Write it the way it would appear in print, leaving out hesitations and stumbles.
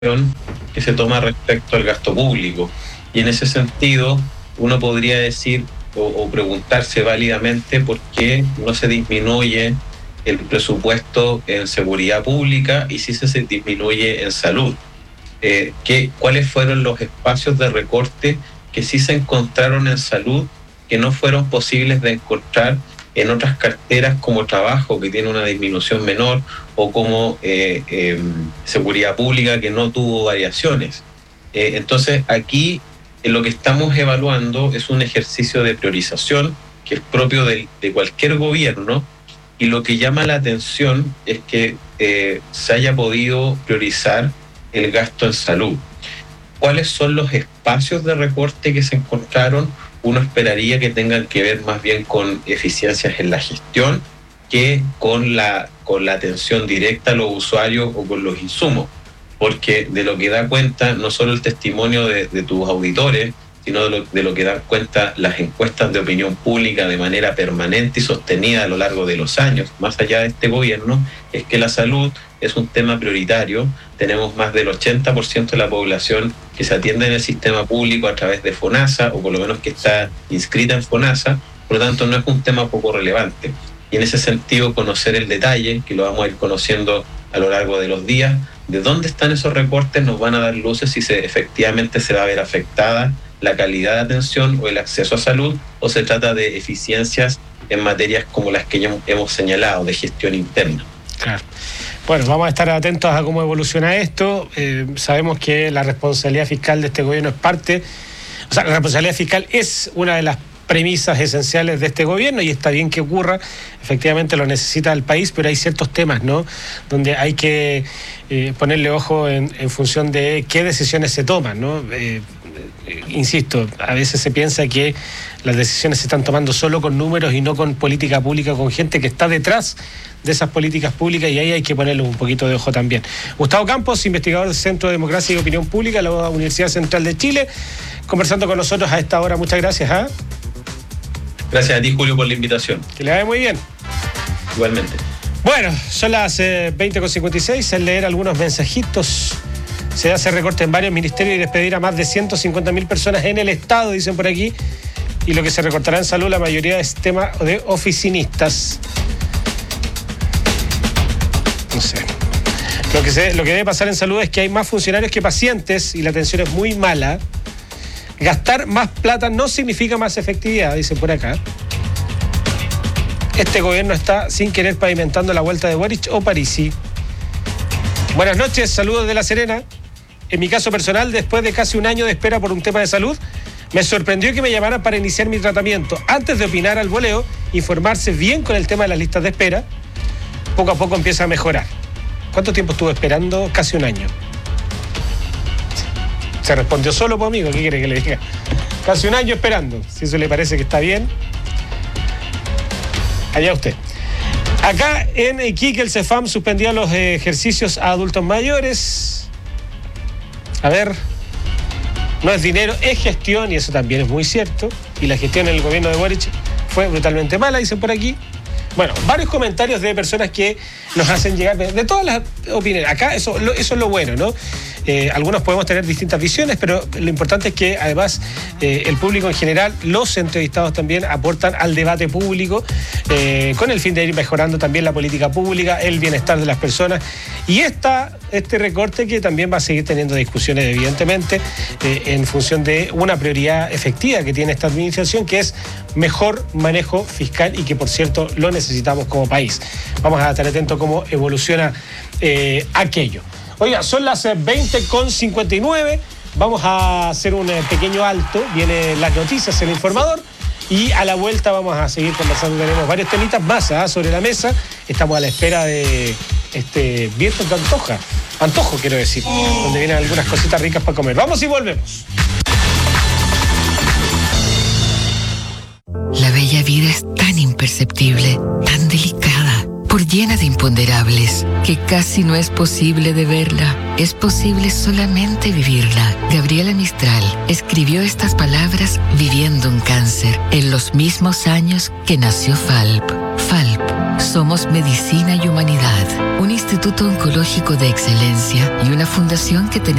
que se toma respecto al gasto público. Y en ese sentido, uno podría decir o preguntarse válidamente por qué no se disminuye el presupuesto en seguridad pública y si se disminuye en salud. ¿Cuáles fueron los espacios de recorte que sí se encontraron en salud que no fueron posibles de encontrar en otras carteras como trabajo, que tiene una disminución menor, o como seguridad pública, que no tuvo variaciones? Entonces aquí lo que estamos evaluando es un ejercicio de priorización que es propio de cualquier gobierno, y lo que llama la atención es que se haya podido priorizar el gasto en salud. ¿Cuáles son los espacios de recorte que se encontraron? Uno esperaría que tengan que ver más bien con eficiencias en la gestión que con la atención directa a los usuarios o con los insumos, porque de lo que da cuenta no solo el testimonio de tus auditores, sino de lo que dan cuenta las encuestas de opinión pública de manera permanente y sostenida a lo largo de los años, más allá de este gobierno, es que la salud es un tema prioritario. Tenemos más del 80% de la población que se atiende en el sistema público a través de FONASA, o por lo menos que está inscrita en FONASA, por lo tanto no es un tema poco relevante. Y en ese sentido, conocer el detalle, que lo vamos a ir conociendo a lo largo de los días, de dónde están esos recortes, nos van a dar luces si efectivamente se va a ver afectada la calidad de atención o el acceso a salud, o se trata de eficiencias en materias como las que ya hemos señalado, de gestión interna. Claro. Bueno, vamos a estar atentos a cómo evoluciona esto. Sabemos que la responsabilidad fiscal de este gobierno es parte, o sea, la responsabilidad fiscal es una de las premisas esenciales de este gobierno, y está bien que ocurra, efectivamente lo necesita el país, pero hay ciertos temas, ¿no?, donde hay que ponerle ojo en función de qué decisiones se toman, ¿no? Insisto, a veces se piensa que las decisiones se están tomando solo con números y no con política pública, con gente que está detrás de esas políticas públicas, y ahí hay que ponerle un poquito de ojo también. Gustavo Campos, investigador del Centro de Democracia y Opinión Pública de la Universidad Central de Chile, conversando con nosotros a esta hora. Muchas gracias. Gracias a ti, Julio, por la invitación. Que le vaya muy bien. Igualmente. Bueno, son las 20:56, en leer algunos mensajitos. Se hace recorte en varios ministerios y despedir a más de 150.000 personas en el Estado, dicen por aquí. Y lo que se recortará en salud, la mayoría es tema de oficinistas. No sé. Lo que debe pasar en salud es que hay más funcionarios que pacientes y la atención es muy mala. Gastar más plata no significa más efectividad, dicen por acá. Este gobierno está sin querer pavimentando la vuelta de Boric o Parisi. Buenas noches, saludos de La Serena. En mi caso personal, después de casi un año de espera por un tema de salud, me sorprendió que me llamaran para iniciar mi tratamiento. Antes de opinar al voleo, informarse bien con el tema de las listas de espera, poco a poco empieza a mejorar. ¿Cuánto tiempo estuvo esperando? Casi un año. Se respondió solo, pues, amigo, ¿qué quiere que le diga? Casi un año esperando. Si eso le parece que está bien, allá usted. Acá en Iquique el CEFAM suspendía los ejercicios a adultos mayores. A ver, no es dinero, es gestión, y eso también es muy cierto. Y la gestión en el gobierno de Boric fue brutalmente mala, dicen por aquí. Bueno, varios comentarios de personas que nos hacen llegar de todas las opiniones. Acá eso es lo bueno, ¿no? Algunos podemos tener distintas visiones, pero lo importante es que además el público en general, los entrevistados también aportan al debate público con el fin de ir mejorando también la política pública, el bienestar de las personas, y este recorte que también va a seguir teniendo discusiones, evidentemente, en función de una prioridad efectiva que tiene esta administración, que es mejor manejo fiscal, y que por cierto lo necesitamos como país. Vamos a estar atentos a cómo evoluciona aquello. Oiga, son las 20:59. Vamos a hacer un pequeño alto. Vienen las noticias, el informador. Y a la vuelta vamos a seguir conversando. Tenemos varios temitas más sobre la mesa. Estamos a la espera de este viernes de antojo, quiero decir, donde vienen algunas cositas ricas para comer. Vamos y volvemos. La bella vida es tan imperceptible, tan delicada, por llena de imponderables, que casi no es posible de verla. Es posible solamente vivirla. Gabriela Mistral escribió estas palabras viviendo un cáncer en los mismos años que nació Falp. Falp, Somos Medicina y Humanidad, un instituto oncológico de excelencia y una fundación que tenemos